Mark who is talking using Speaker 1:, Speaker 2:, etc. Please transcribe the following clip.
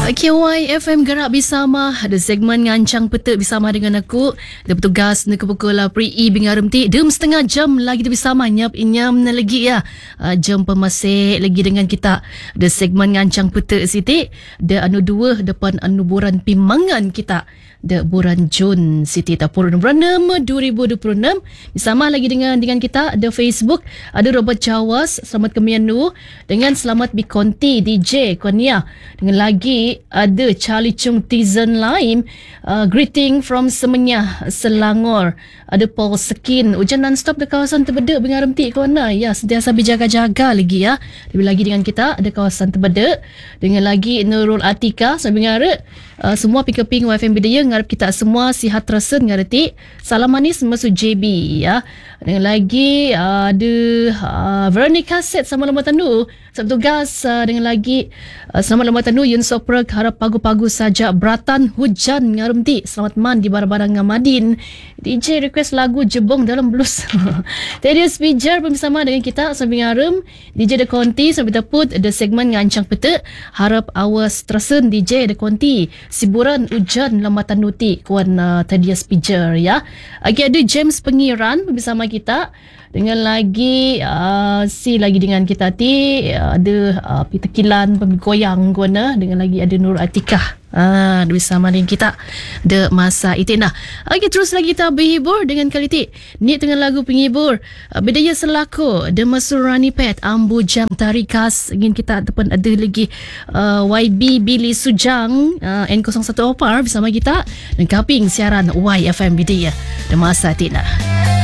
Speaker 1: KYFM gerak bersama. Ada segmen ngancang peta bersama dengan aku. Ada petugas nak pukul Pri Bingarum ti. Dem setengah jam lagi kita bersama. Nyap-nyam lagi ya. Jam pemasik lagi dengan kita. Ada segmen ngancang peta siti. Ada anu dua depan anu buran pimangan kita. Ada buran Jun Siti Tapur Bulan 2026. Bersama lagi dengan kita. Ada Facebook. Ada Robert Jawas. Selamat kemianu. Dengan Selamat Bikonti DJ Konia. Dengan lagi ada Charlie Chung Tizen Laim. Greeting from Semenyah Selangor. Ada Paul Sekin. Hujan non-stop di kawasan Terbedek Bingarum ti kawana. Ya, sentiasa berjaga-jaga lagi ya. Lebih lagi dengan kita ada kawasan Terbedek. Dengan lagi Nurul Atika sambil ngarep. Semua ping-ping YFM Bidaya ngarep kita semua sihat terasa ngareti. Salam manis masuk JB ya. Dengan lagi ada Veronica Set sama lemah tandu. Tugas dengan lagi selamat lemah tandu Yun Sopra harap pagu-pagu saja beratan hujan ngarum ti. Selamat man di barang-barang ngamadin. DJ request lagu Jebong dalam blues. Tedious Pijar bersama dengan kita sambil ngarum. DJ The Conti sambil teput ada segmen ngancang peta. Harap awas terasen DJ The Conti. Siburan hujan lemah tandu ti kuan Tedious Pijar ya. Lagi ada James Pengiran bersama kita. Dengan lagi lagi dengan kita ti ada Pitekilan pemgoyang guna. Dengan lagi ada Nur Atikah bersama dengan kita de masa itu nah. Okey, terus lagi kita berhibur dengan kali ti ni dengan lagu penghibur Bidaya Selako de Masurani Pet Ambu Jam Tarikas ingin kita ataupun ada lagi YB Billy Sujang N01 Opar bersama kita dan kaping siaran YFM Bidaya de masa itu nah.